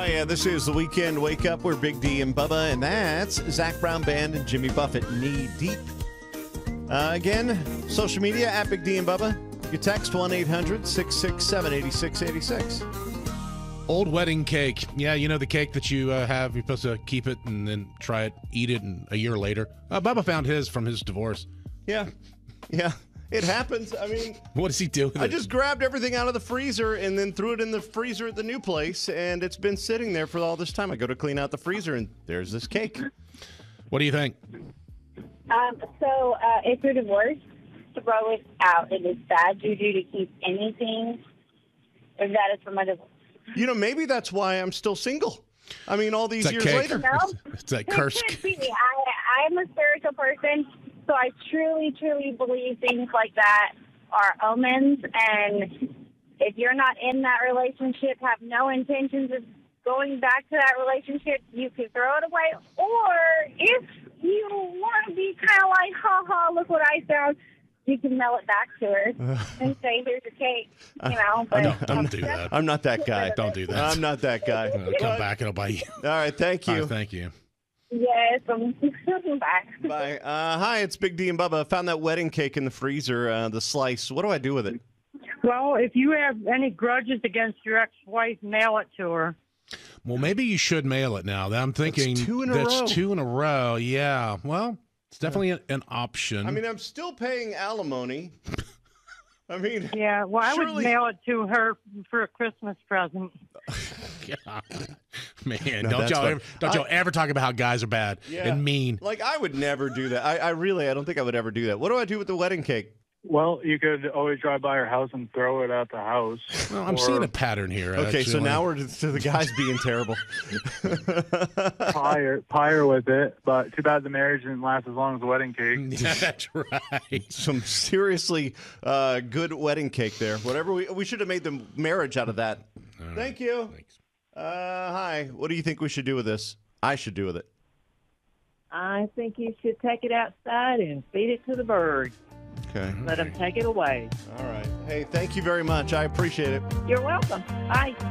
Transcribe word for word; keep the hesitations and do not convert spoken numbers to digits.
yeah, this is the Weekend Wake Up. We're Big D and Bubba, and that's Zach Brown Band and Jimmy Buffett, Knee Deep. Uh, again, social media at Big D and Bubba. You text one eight hundred six six seven eight six eight six. Old wedding cake. Yeah, you know the cake that you uh, have. You're supposed to keep it and then try it, eat it, and a year later. Uh, Bubba found his from his divorce. Yeah, yeah. It happens. I mean, what does he do with I it? just grabbed everything out of the freezer and then threw it in the freezer at the new place, and it's been sitting there for all this time. I go to clean out the freezer, and there's this cake. What do you think? Um, so uh, if you're divorced, throw it out. It is bad juju to keep anything if that is from a divorce. You know, maybe that's why I'm still single. I mean, all these years cake. later. No? It's that cursed. I, I'm a spiritual person, so I truly, truly believe things like that are omens. And if you're not in that relationship, have no intentions of going back to that relationship, you can throw it away. Or if you want to be kind of like, ha ha, look what I found, you can mail it back to her and say, here's your cake. You know, but don't, don't do that. I'm not that guy. Don't do that. I'm not that guy. Uh, come back and I'll buy you. All right, thank you. All right, thank you. Yes, I'm back. Bye. Uh, hi, it's Big D and Bubba. I found that wedding cake in the freezer, uh, the slice. What do I do with it? Well, if you have any grudges against your ex-wife, mail it to her. Well, maybe you should mail it now. I'm thinking That's two in a that's row. two in a row. Yeah. Well, it's definitely an, an option. I mean, I'm still paying alimony. I mean, Yeah, well, I surely- would mail it to her for a Christmas present. God. Man, No, don't that's y'all fine. ever, don't y'all I- ever talk about how guys are bad Yeah. and mean. Like, I would never do that. I, I really, I don't think I would ever do that. What do I do with the wedding cake? Well, you could always drive by her house and throw it at the house. Well, I'm or seeing a pattern here. Okay, so actually. now we're to, to the guys being terrible. pie her, pie her with it, but too bad the marriage didn't last as long as the wedding cake. Yeah, that's right. Some seriously uh, good wedding cake there. Whatever we we should have made the marriage out of that. Thank you. Thanks. Uh, hi. What do you think we should do with this? I should do with it. I think you should take it outside and feed it to the birds. Okay. Let them take it away. All right. Hey, thank you very much. I appreciate it. You're welcome. Bye.